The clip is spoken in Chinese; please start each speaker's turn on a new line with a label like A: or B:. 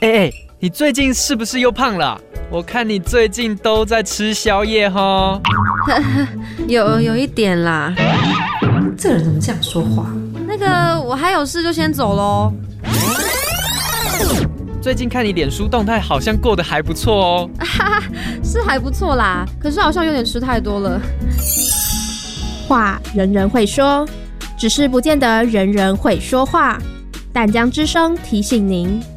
A: 你最近是不是又胖了？我看你最近都在吃宵夜齁。
B: 有一点啦。
C: 这个人怎么这样说话？
B: 那个，我还有事就先走咯。
A: 最近看你脸书动态，好像过得还不错哦。
B: 是还不错啦，可是好像有点吃太多了。
D: 话人人会说，只是不见得人人会说话。淡江之声提醒您，